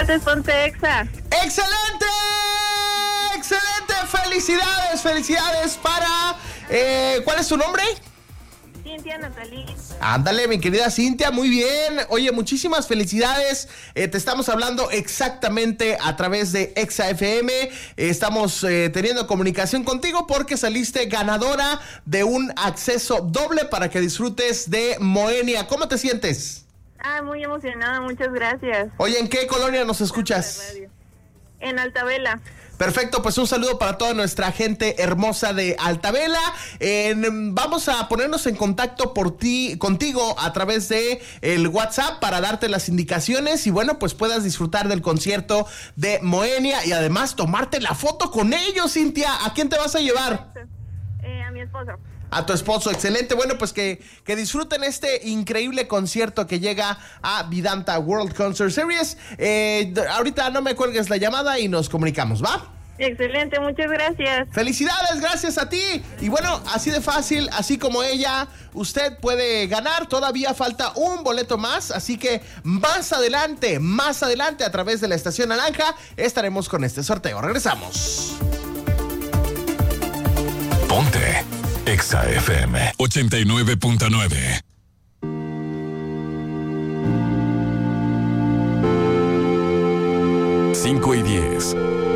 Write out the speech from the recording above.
martes, ponte Exa. ¡Excelente! ¡Excelente! ¡Felicidades para... ¿cuál es tu nombre? Cintia Natalí. Ándale, mi querida Cintia, muy bien. Oye, muchísimas felicidades. Te estamos hablando exactamente a través de Exa FM. Estamos teniendo comunicación contigo porque saliste ganadora de un acceso doble para que disfrutes de Moenia. ¿Cómo te sientes? Muy emocionada, muchas gracias. Oye, ¿en qué colonia nos escuchas? En Altavela. Perfecto, pues un saludo para toda nuestra gente hermosa de Altavela. Vamos a ponernos en contacto contigo a través de el WhatsApp para darte las indicaciones y bueno, pues puedas disfrutar del concierto de Moenia y además tomarte la foto con ellos, Cintia. ¿A quién te vas a llevar? A mi esposo. A tu esposo, excelente. Bueno, pues que disfruten este increíble concierto que llega a Vidanta World Concert Series. Ahorita no me cuelgues la llamada y nos comunicamos, ¿va? Excelente, muchas gracias. Felicidades, gracias a ti. Y bueno, así de fácil, así como ella, usted puede ganar. Todavía falta un boleto más, así que más adelante, a través de la Estación Naranja, estaremos con este sorteo. Regresamos. Ponte Exa FM 89.9. 5:10.